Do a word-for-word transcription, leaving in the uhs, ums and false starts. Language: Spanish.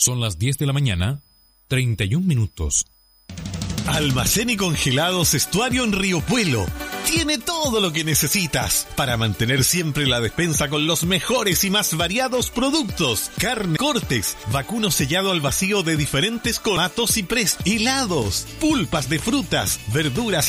Son las diez de la mañana, treinta y un minutos. Almacén y congelados Estuario en Río Puelo. Tiene todo lo que necesitas para mantener siempre la despensa con los mejores y más variados productos. Carne, cortes, vacuno sellado al vacío de diferentes formatos y precios, helados, pulpas de frutas, verduras